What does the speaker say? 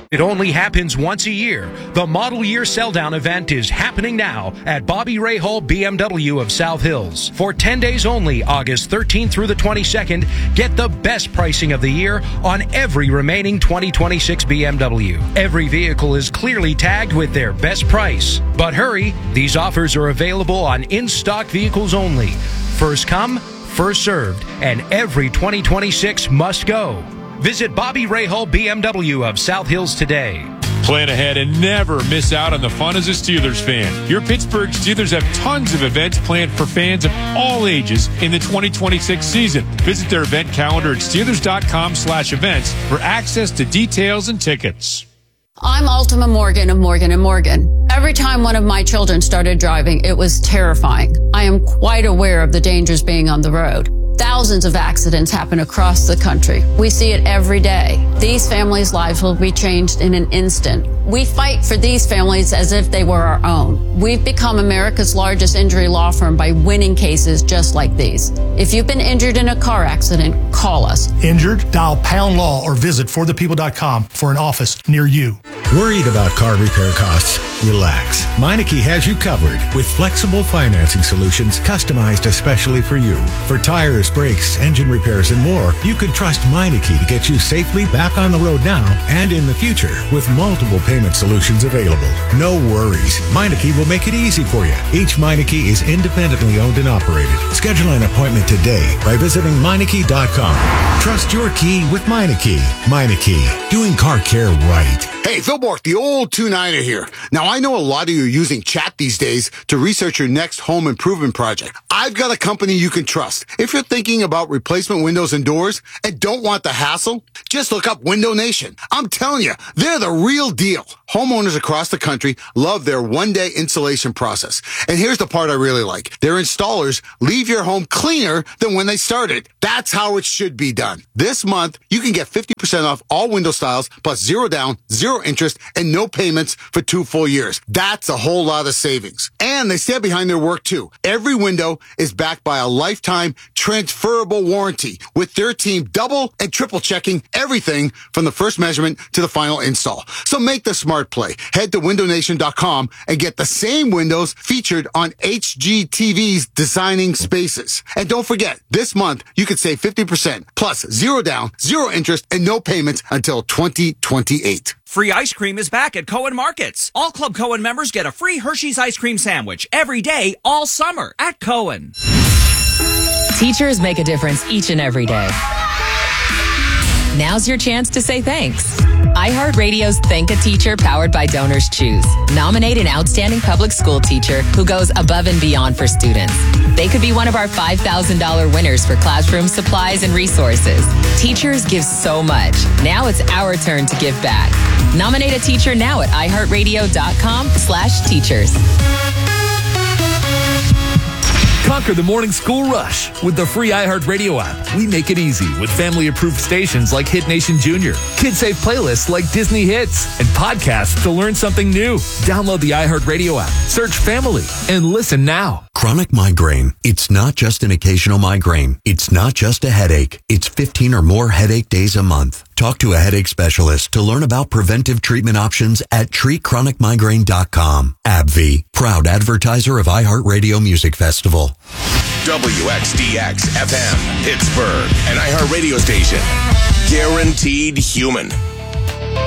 It only happens once a year. The Model Year Sell-Down event is happening now at Bobby Ray Hall BMW of South Hills. For 10 days only, August 13th through the 22nd, get the best pricing of the year on every remaining 2026 BMW. Every vehicle is clearly tagged with their best price. But hurry, these offers are available on in-stock vehicles only. First come, first served, and every 2026 must go. Visit Bobby Ray Hall BMW of South Hills today. Plan ahead and never miss out on the fun as a Steelers fan. Your Pittsburgh Steelers have tons of events planned for fans of all ages in the 2026 season. Visit their event calendar at Steelers.com/events for access to details and tickets. I'm Ultima Morgan of Morgan & Morgan. Every time one of my children started driving, it was terrifying. I am quite aware of the dangers being on the road. Thousands of accidents happen across the country. We see it every day. These families' lives will be changed in an instant. We fight for these families as if they were our own. We've become America's largest injury law firm by winning cases just like these. If you've been injured in a car accident, call us. Injured? Dial Pound Law or visit forthepeople.com for an office near you. Worried about car repair costs? Relax. Meineke has you covered with flexible financing solutions customized especially for you. For tires, brakes, engine repairs, and more, you can trust Meineke to get you safely back on the road now and in the future with multiple payment solutions available. No worries. Meineke will make it easy for you. Each Meineke is independently owned and operated. Schedule an appointment today by visiting Meineke.com. Trust your key with Meineke. Meineke, doing car care right. Hey, Phil Bork, the old 2-9er here. Now, I know a lot of you are using chat these days to research your next home improvement project. I've got a company you can trust. If you're thinking about replacement windows and doors and don't want the hassle, just look up Window Nation. I'm telling you, they're the real deal. Homeowners across the country love their one-day installation process. And here's the part I really like. Their installers leave your home cleaner than when they started. That's how it should be done. This month, you can get 50% off all window styles plus 0 down, 0 interest, and no payments for 2 full years. That's a whole lot of savings. And they stand behind their work too. Every window is backed by a lifetime transferable warranty with their team double and triple checking everything from the first measurement to the final install. So make the smart play. Head to windownation.com and get the same windows featured on HGTV's Designing Spaces. And don't forget, this month you could save 50% plus 0 down, 0 interest, and no payments until 2028. Free ice cream is back at Cohen Markets. All Club Cohen members get a free Hershey's ice cream sandwich every day, all summer at Cohen. Teachers make a difference each and every day. Now's your chance to say thanks. iHeartRadio's Thank a Teacher powered by Donors Choose. Nominate an outstanding public school teacher who goes above and beyond for students. They could be one of our $5,000 winners for classroom supplies and resources. Teachers give so much. Now it's our turn to give back. Nominate a teacher now at iHeartRadio.com/teachers. Conquer the morning school rush with the free iHeartRadio app. We make it easy with family-approved stations like Hit Nation Junior, kid-safe playlists like Disney Hits, and podcasts to learn something new. Download the iHeartRadio app, search Family, and listen now. Chronic migraine. It's not just an occasional migraine. It's not just a headache. It's 15 or more headache days a month. Talk to a headache specialist to learn about preventive treatment options at treatchronicmigraine.com. AbbVie, proud advertiser of iHeartRadio Music Festival. WXDX FM, Pittsburgh, an iHeartRadio station. Guaranteed human.